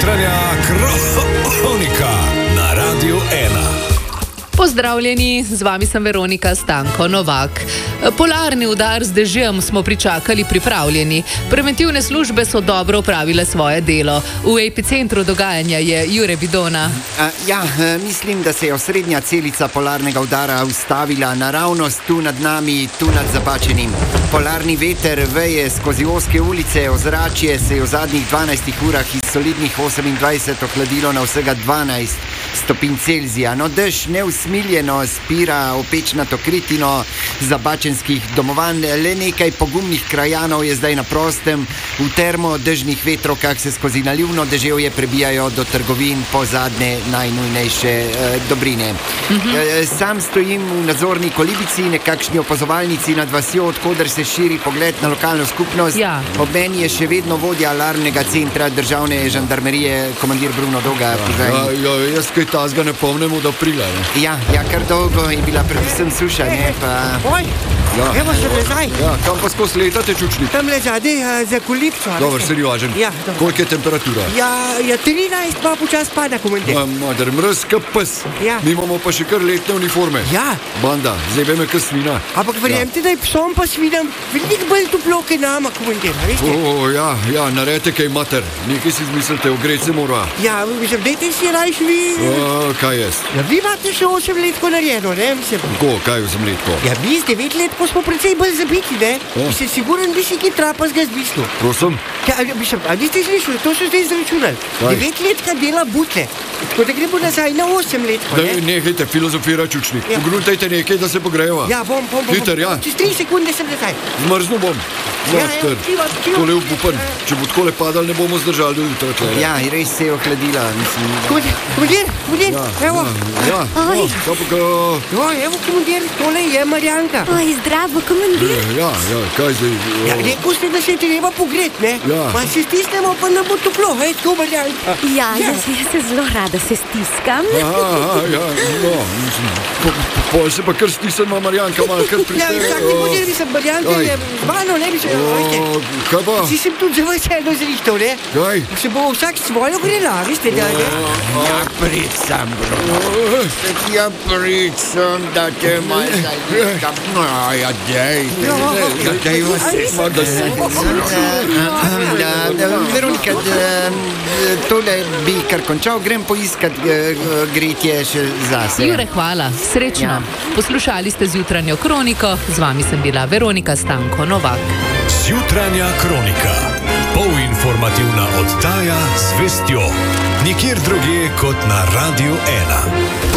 Jutranja kronika na Radiu 1. Pozdravljeni, z vami sem Veronika Stanko Novak. Polarni udar z dežjem smo pričakali pripravljeni. Preventivne službe so dobro opravile svoje delo. V epicentru dogajanja je Jure Vidona. Mislim, da se je osrednja celica polarnega udara ustavila naravnost tu nad nami, tu nad Zabačenim. Polarni veter veje skozi ozke ulice, ozračje se je v zadnjih 12 urah iz solidnih 28 ohladilo na vsega 12 stopinj Celzija. No, dež neusmiljeno spira opečnato kritino zabačenskih domovanj. Le nekaj pogumnih krajanov je zdaj na prostem. V termodežnih vetrovkah se skozi nalivno deževje prebijajo do trgovin po zadnje najnujnejše dobrine. Sam stojim v nadzorni kolibici, nekakšni opazovalnici nad vasjo, odkoder se širi pogled na lokalno skupnost. Ob meni je še vedno vodja alarmnega centra državne žandarmerije, komandir Bruno Doga. Jaz kaj tazga ne pomnem od aprila. Kar dolgo je bila predvsem suša, ne pa... Evo se nazaj. Kam pa skozi letate, čučni? Tam le zadaj za kolipco. Dobro, se rivažem. Koliko je temperatura? 13, pa počas pada, komandir. Mader, mrz ka pes. Mi imamo pa še kar letne uniforme. Banda, zdaj veme ka svina. Ampak verjemte, da je psom pa svinam veliko bolj toplo, kaj nama, komandir, veste? Naredite kaj, mater. Nekaj si izmislite, ogreti se mora. Mislim, dajte si rajš vi... Kaj jaz? Vi imate še 8 letko narejeno, ne? Kaj 8 letko? Mi z 9 letko smo precej bolj zabiti, ne? Mislim, siguren bi si ki trapazga zmislil. Prosim? A niste slišali, to so zdaj izračunali. 9 letka dela butle. Tako da gremo nazaj na 8 letko, ne? Nehajte filozofira, čučni. Pogrutajte nekaj, da se pogrejeva. Bom. Hiter, Čez 3 sekunde sem nazaj. Zmrznu bom. Tole upupen. Če bo takole padal, ne bomo zdržali do jutra tle. Res se je ohladila, mislim. Komandir, evo. Evo, komandir, tole je Marjanka. Zdravo, komandir. Kaj zdaj? Rekel ste, da se je treba pogret, ne? Pa se stisnemo, pa nam bo toplo, tako Marjanka. Jaz se zelo rada se stiskam. Pol se pa kar stisnemo, Marjanka, malo kar prištejo. Vsak komandir, mislim, Marjanka je zbano, ne bi se... Kaj pa? Si sem tudi zelo vseeno zrihtal, ne? Kaj? Se bo vsak svojo grela, veste, da ne? Pricam, bro. Pricam, da te malo zalikam. Veronika, tole bi kar končal, grem poiskat gretje še zase. Jure, hvala, srečno. Poslušali ste Zjutranjo kroniko, z vami sem bila Veronika Stanko Novak. Zjutranja kronika, polinformativna oddaja z vestjo, nikjer drugje kot na Radiu 1.